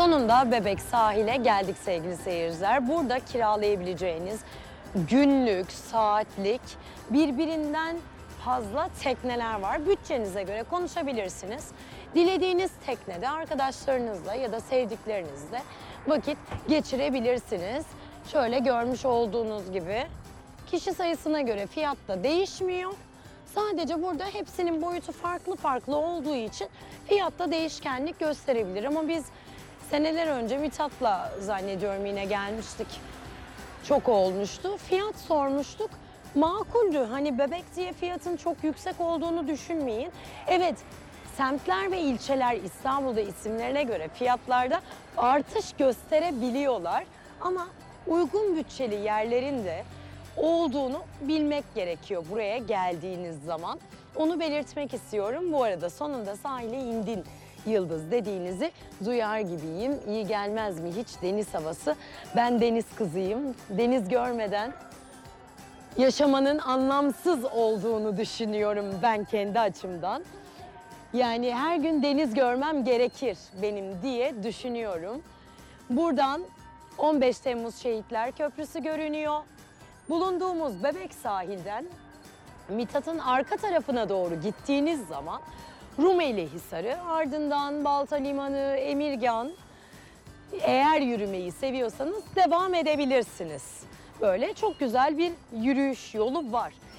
Sonunda Bebek sahile geldik sevgili seyirciler. Burada kiralayabileceğiniz günlük, saatlik, birbirinden fazla tekneler var. Bütçenize göre konuşabilirsiniz. Dilediğiniz teknede arkadaşlarınızla ya da sevdiklerinizle vakit geçirebilirsiniz. Şöyle görmüş olduğunuz gibi kişi sayısına göre fiyat da değişmiyor. Sadece burada hepsinin boyutu farklı farklı olduğu için fiyatta değişkenlik gösterebilir. Ama biz seneler önce Mithat'la zannediyorum yine gelmiştik. Çok olmuştu. Fiyat sormuştuk. Makuldü. Hani Bebek diye fiyatın çok yüksek olduğunu düşünmeyin. Evet, semtler ve ilçeler İstanbul'da isimlerine göre fiyatlarda artış gösterebiliyorlar. Ama uygun bütçeli yerlerin de olduğunu bilmek gerekiyor buraya geldiğiniz zaman. Onu belirtmek istiyorum. Bu arada sonunda sahile indin Yıldız dediğinizi duyar gibiyim. İyi gelmez mi hiç deniz havası? Ben deniz kızıyım. Deniz görmeden yaşamanın anlamsız olduğunu düşünüyorum ben kendi açımdan. Yani her gün deniz görmem gerekir benim diye düşünüyorum. Buradan 15 Temmuz Şehitler Köprüsü görünüyor. Bulunduğumuz Bebek sahilden Mithat'ın arka tarafına doğru gittiğiniz zaman Rumelihisar'ı, ardından Balta Limanı, Emirgan, eğer yürümeyi seviyorsanız devam edebilirsiniz. Böyle çok güzel bir yürüyüş yolu var.